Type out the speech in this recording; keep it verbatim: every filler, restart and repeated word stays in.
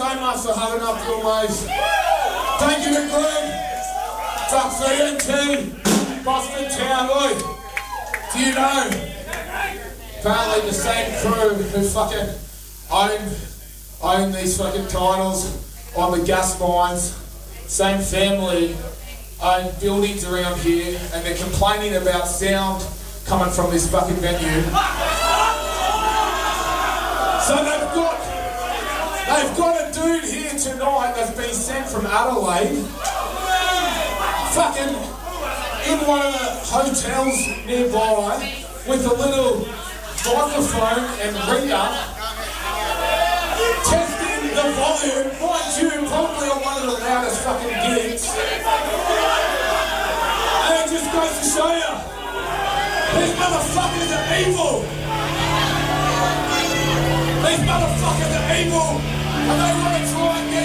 much for having up your mates. Thank you to Greg, Duck C N T, Boston Town, oi. Do you know, apparently the same crew who fucking own, own these fucking titles on the gas mines, same family own buildings around here, and they're complaining about sound coming from this fucking venue. So they've got, they've got a dude here tonight that's been sent from Adelaide, fucking in one of the hotels nearby, with a little microphone and reader, testing the volume, mind you, probably on one of the loudest fucking gigs. And it just goes to show you, these motherfuckers are evil. These motherfuckers are evil, and they want to try and get